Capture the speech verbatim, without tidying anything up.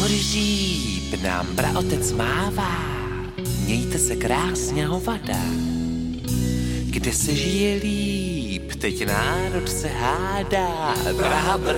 žíp nám praotec mává, mějte se krásně hovada. Kde se žije líp, teď národ se hádá. Praha, Brno,